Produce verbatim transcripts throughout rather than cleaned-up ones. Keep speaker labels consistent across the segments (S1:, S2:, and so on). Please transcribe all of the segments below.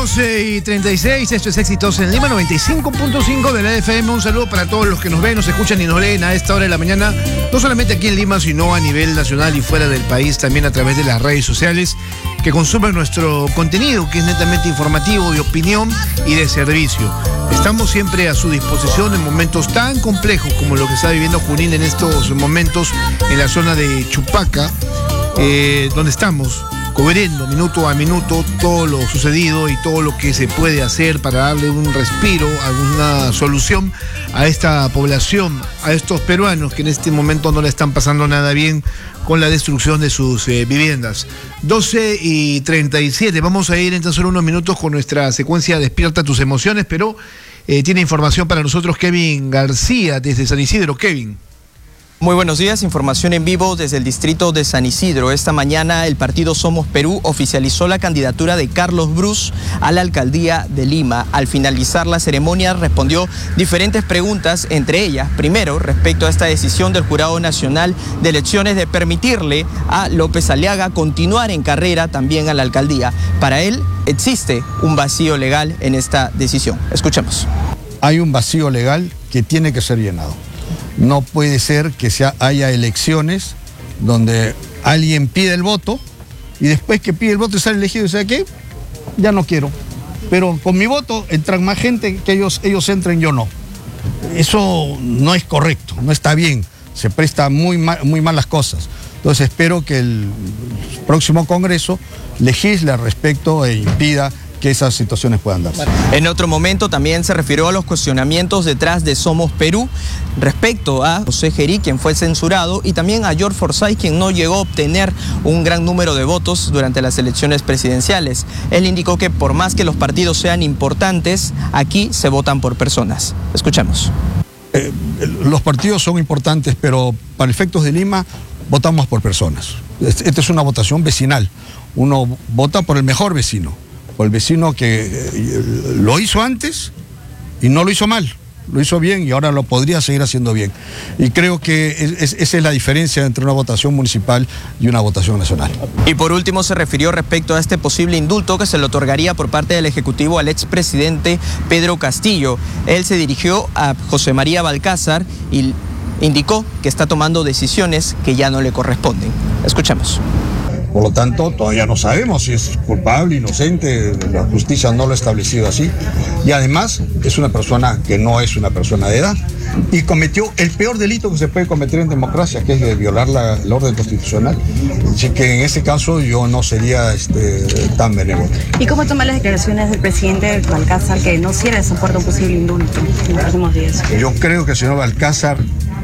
S1: doce y treinta y seis, esto es Éxitos en Lima, noventa y cinco punto cinco de la F M. Un saludo para todos los que nos ven, nos escuchan y nos leen a esta hora de la mañana, no solamente aquí en Lima, sino a nivel nacional y fuera del país, también a través de las redes sociales que consumen nuestro contenido, que es netamente informativo, de opinión y de servicio. Estamos siempre a su disposición en momentos tan complejos como lo que está viviendo Junín en estos momentos en la zona de Chupaca, eh, donde estamos cubriendo minuto a minuto todo lo sucedido y todo lo que se puede hacer para darle un respiro, alguna solución a esta población, a estos peruanos que en este momento no le están pasando nada bien con la destrucción de sus eh, viviendas. doce y treinta y siete, vamos a ir en tan solo unos minutos con nuestra secuencia Despierta tus emociones, pero eh, tiene información para nosotros Kevin García desde San Isidro. Kevin.
S2: Muy buenos días, información en vivo desde el distrito de San Isidro. Esta mañana el partido Somos Perú oficializó la candidatura de Carlos Brus a la alcaldía de Lima. Al finalizar la ceremonia respondió diferentes preguntas, entre ellas, primero, respecto a esta decisión del Jurado Nacional de Elecciones de permitirle a López Aliaga continuar en carrera también a la alcaldía. Para él existe un vacío legal en esta decisión. Escuchemos.
S3: Hay un vacío legal que tiene que ser llenado. No puede ser que sea, haya elecciones donde alguien pide el voto y después que pide el voto y sale elegido y dice, ¿qué? Ya no quiero. Pero con mi voto entran más gente, que ellos, ellos entren, yo no. Eso no es correcto, no está bien. Se presta muy, mal, muy malas cosas. Entonces espero que el próximo Congreso legisle al respecto e impida que esas situaciones puedan darse.
S2: En otro momento también se refirió a los cuestionamientos detrás de Somos Perú respecto a José Gerí, quien fue censurado, y también a George Forsyth, quien no llegó a obtener un gran número de votos durante las elecciones presidenciales. Él indicó que por más que los partidos sean importantes, aquí se votan por personas. Escuchemos.
S3: Eh, los partidos son importantes, pero para efectos de Lima votamos por personas. Esta es una votación vecinal. Uno vota por el mejor vecino. El vecino que eh, lo hizo antes y no lo hizo mal, lo hizo bien y ahora lo podría seguir haciendo bien. Y creo que es, es, esa es la diferencia entre una votación municipal y una votación nacional.
S2: Y por último se refirió respecto a este posible indulto que se le otorgaría por parte del Ejecutivo al expresidente Pedro Castillo. Él se dirigió a José María Balcázar y indicó que está tomando decisiones que ya no le corresponden. Escuchemos.
S3: Por lo tanto, todavía no sabemos si es culpable, inocente, la justicia no lo ha establecido así. Y además, es una persona que no es una persona de edad y cometió el peor delito que se puede cometer en democracia, que es de violar la, la orden constitucional. Así que en ese caso yo no sería este, tan benévolo.
S4: ¿Y cómo toma las declaraciones del presidente Balcázar que no cierra esa puerta a un posible indulto en los próximos días?
S3: Yo creo que el señor Balcázar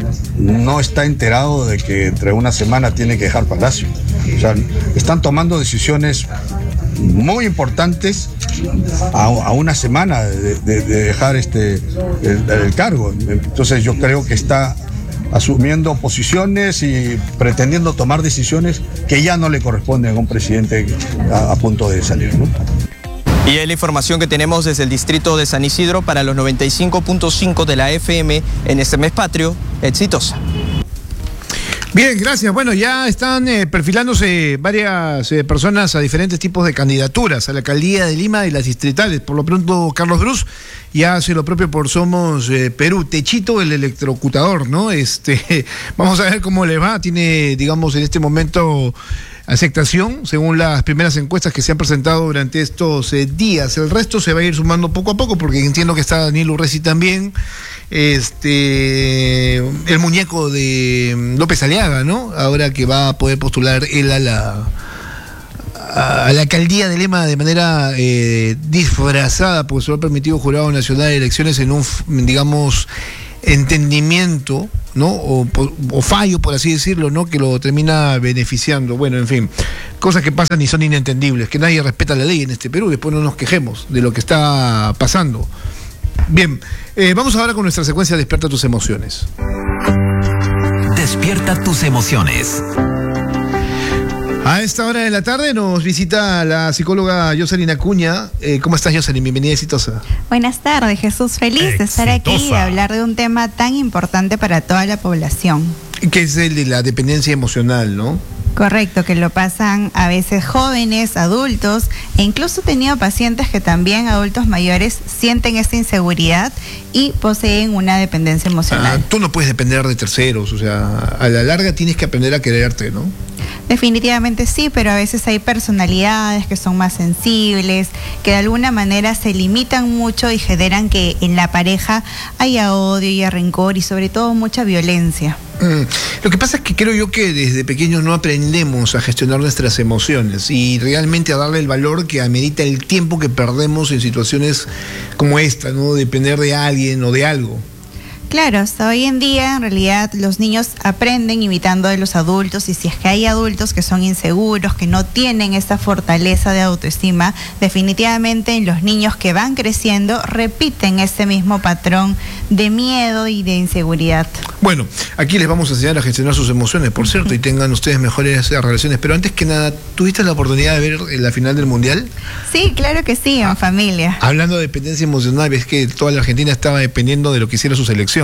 S3: no está enterado de que entre una semana tiene que dejar Palacio. O sea, están tomando decisiones muy importantes a, a una semana de, de, de dejar este, el, el cargo. Entonces yo creo que está asumiendo posiciones y pretendiendo tomar decisiones que ya no le corresponden a un presidente a, a punto de salir, ¿no?
S2: Y es la información que tenemos desde el distrito de San Isidro para los noventa y cinco punto cinco de la F M en este mes patrio. Exitosa.
S1: Bien, gracias. Bueno, ya están eh, perfilándose varias eh, personas a diferentes tipos de candidaturas a la alcaldía de Lima y las distritales. Por lo pronto, Carlos Brus ya hace lo propio por Somos eh, Perú. Techito, el electrocutador, ¿no? Este, vamos a ver cómo le va. Tiene, digamos, en este momento aceptación, según las primeras encuestas que se han presentado durante estos eh, días. El resto se va a ir sumando poco a poco, porque entiendo que está Daniel Urresti también, este, el muñeco de López Aliaga, ¿no? Ahora que va a poder postular él a la a la alcaldía de Lima de manera eh, disfrazada, porque se lo ha permitido el Jurado Nacional de Elecciones en un, digamos, entendimiento, ¿no? O, o fallo, por así decirlo, ¿no? Que lo termina beneficiando. Bueno, en fin, cosas que pasan y son inentendibles, que nadie respeta la ley en este Perú. Después no nos quejemos de lo que está pasando. Bien, eh, vamos ahora con nuestra secuencia Despierta tus emociones.
S5: Despierta tus emociones.
S1: A esta hora de la tarde nos visita la psicóloga Yoselin Acuña. Eh, ¿Cómo estás, Yoselin? Bienvenida, exitosa.
S6: Buenas tardes, Jesús. Feliz exitosa. de estar aquí y hablar de un tema tan importante para toda la población.
S1: Que es el de la dependencia emocional, ¿no?
S6: Correcto, que lo pasan a veces jóvenes, adultos, e incluso he tenido pacientes que también, adultos mayores, sienten esta inseguridad y poseen una dependencia emocional.
S1: Ah, tú no puedes depender de terceros, o sea, a la larga tienes que aprender a quererte, ¿no?
S6: Definitivamente sí, pero a veces hay personalidades que son más sensibles, que de alguna manera se limitan mucho y generan que en la pareja haya odio y rencor y sobre todo mucha violencia.
S1: Mm. Lo que pasa es que creo yo que desde pequeños no aprendemos a gestionar nuestras emociones y realmente a darle el valor que amerita el tiempo que perdemos en situaciones como esta, ¿no? Depender de alguien o de algo.
S6: Claro, hasta hoy en día en realidad los niños aprenden imitando de los adultos y si es que hay adultos que son inseguros, que no tienen esa fortaleza de autoestima, definitivamente los niños que van creciendo repiten ese mismo patrón de miedo y de inseguridad.
S1: Bueno, aquí les vamos a enseñar a gestionar sus emociones, por cierto, y tengan ustedes mejores relaciones. Pero antes que nada, ¿tuviste la oportunidad de ver la final del Mundial?
S6: Sí, claro que sí, en
S1: ah,
S6: familia.
S1: Hablando de dependencia emocional, ves que toda la Argentina estaba dependiendo de lo que hiciera su selección.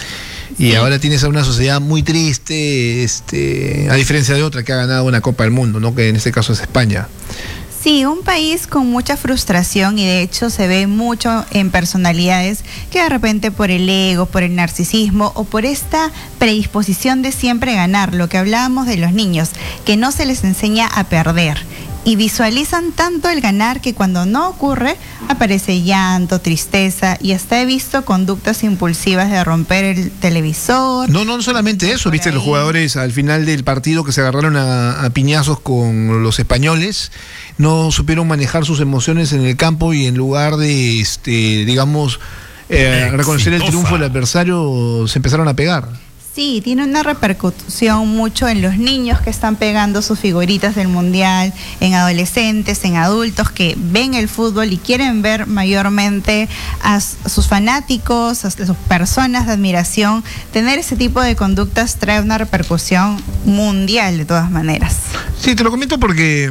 S1: Y sí. Ahora tienes a una sociedad muy triste, este, a diferencia de otra que ha ganado una Copa del Mundo, ¿no? Que en este caso es España.
S6: Sí, un país con mucha frustración y de hecho se ve mucho en personalidades que de repente por el ego, por el narcisismo o por esta predisposición de siempre ganar, lo que hablábamos de los niños, que no se les enseña a perder. Y visualizan tanto el ganar que cuando no ocurre aparece llanto, tristeza y hasta he visto conductas impulsivas de romper el televisor.
S1: No, no solamente eso, viste los jugadores al final del partido que se agarraron a, a piñazos con los españoles, no supieron manejar sus emociones en el campo y en lugar de, este, digamos, eh, reconocer el triunfo del adversario, se empezaron a pegar.
S6: Sí, tiene una repercusión mucho en los niños que están pegando sus figuritas del mundial, en adolescentes, en adultos que ven el fútbol y quieren ver mayormente a sus fanáticos, a sus personas de admiración. Tener ese tipo de conductas trae una repercusión mundial de todas maneras.
S1: Sí, te lo comento porque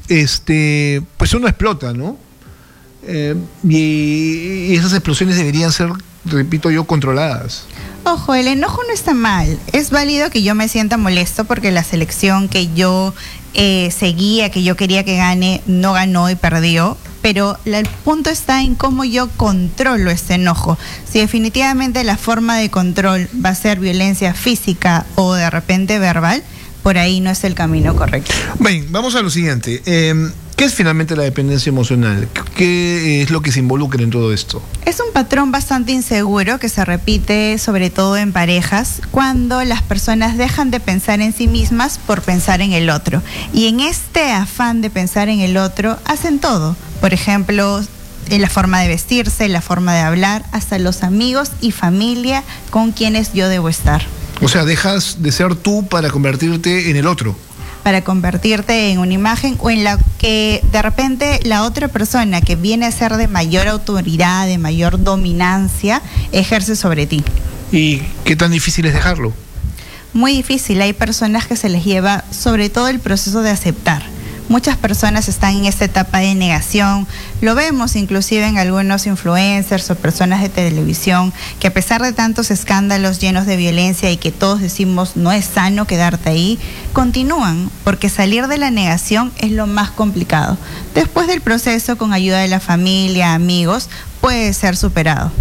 S1: este, pues uno explota, ¿no? Eh, y, y esas explosiones deberían ser, repito yo, controladas.
S6: Ojo, el enojo no está mal. Es válido que yo me sienta molesto porque la selección que yo eh, seguía, que yo quería que gane, no ganó y perdió. Pero la, el punto está en cómo yo controlo este enojo. Si definitivamente la forma de control va a ser violencia física o de repente verbal, por ahí no es el camino correcto.
S1: Bien, vamos a lo siguiente. Eh, ¿Qué es finalmente la dependencia emocional? ¿Qué es lo que se involucra en todo esto?
S6: Es un patrón bastante inseguro que se repite sobre todo en parejas cuando las personas dejan de pensar en sí mismas por pensar en el otro. Y en este afán de pensar en el otro hacen todo. Por ejemplo, en la forma de vestirse, la forma de hablar, hasta los amigos y familia con quienes yo debo estar.
S1: O sea, dejas de ser tú para convertirte en el otro.
S6: Para convertirte en una imagen o en la que de repente la otra persona que viene a ser de mayor autoridad, de mayor dominancia, ejerce sobre ti.
S1: ¿Y qué tan difícil es dejarlo?
S6: Muy difícil. Hay personas que se les lleva sobre todo el proceso de aceptar. Muchas personas están en esta etapa de negación. Lo vemos inclusive en algunos influencers o personas de televisión que a pesar de tantos escándalos llenos de violencia y que todos decimos no es sano quedarte ahí, continúan porque salir de la negación es lo más complicado. Después del proceso, con ayuda de la familia, amigos, puede ser superado.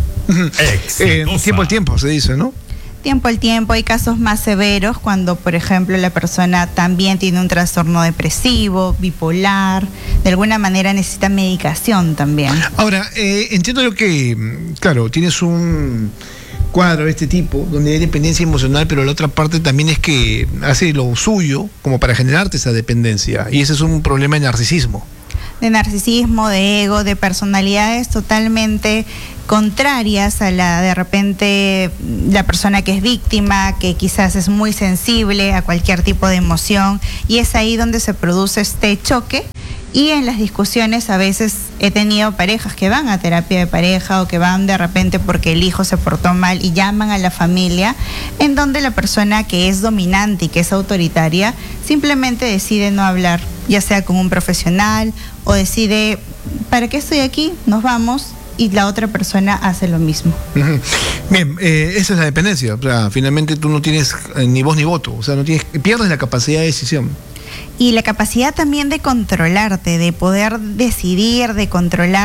S1: eh, tiempo al tiempo se dice, ¿no?
S6: Tiempo al tiempo, hay casos más severos cuando, por ejemplo, la persona también tiene un trastorno depresivo, bipolar, de alguna manera necesita medicación también.
S1: Ahora, eh, entiendo yo que, claro, tienes un cuadro de este tipo, donde hay dependencia emocional, pero la otra parte también es que hace lo suyo como para generarte esa dependencia, y ese es un problema de narcisismo.
S6: De narcisismo, de ego, de personalidades totalmente contrarias a la de repente la persona que es víctima, que quizás es muy sensible a cualquier tipo de emoción, y es ahí donde se produce este choque. Y en las discusiones a veces he tenido parejas que van a terapia de pareja o que van de repente porque el hijo se portó mal y llaman a la familia, en donde la persona que es dominante y que es autoritaria simplemente decide no hablar, ya sea con un profesional o decide, ¿para qué estoy aquí? Nos vamos. Y la otra persona hace lo mismo.
S1: Uh-huh. Bien, eh, esa es la dependencia. O sea, finalmente tú no tienes eh, ni voz ni voto. O sea, no tienes, pierdes la capacidad de decisión.
S6: y la capacidad también de controlarte, de poder decidir, de controlar